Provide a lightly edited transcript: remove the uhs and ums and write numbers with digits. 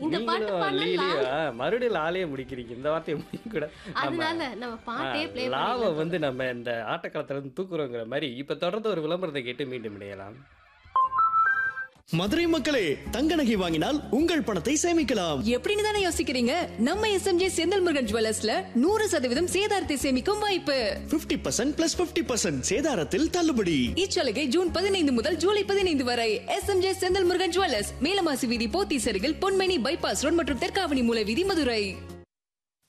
இந்த பாட்டு நீங்களும் பாடினா லீலியா மறுபடியும் லாலியே முடிக்கிறீங்க. இந்த வார்த்தையை முடிக்க கூட நம்ம அதனால நம்ம பாட்டே ப்ளே லாவை பண்ணிடலாம். வந்து நம்ம இந்த ஆட்டக்களத்துல இருந்து தூக்குறோங்கிற மாதிரி இப்ப தொடர்ந்து ஒரு விளம்பரத்தை கேட்டு மீண்டும் இணையலாம். மதுரை மக்களே, தங்க நகை வாங்கினால் உங்கள் பணத்தை சேமிக்கலாம். எப்படின்னு தானே யோசிக்கிறீங்க? நம்ம எஸ்எம்ஜே செந்தில் முருகன் ஜுவல்லர்ஸ்ல 100% சேதாரத்தை சேமிக்கும் வாய்ப்பு. 50% + 50% சேதாரத்தில் தள்ளுபடி. இச்சலுகை ஜூன் 15 முதல் ஜூலை 15 வரை. எஸ்எம்ஜே செந்தில் முருகன் ஜுவல்லர்ஸ், மேலமாசி வீதி, போத்தீஸ் அருகில், பொன்மேனி பைபாஸ் ரோட் மற்றும் தெற்காவணி மூல வீதி, மதுரை.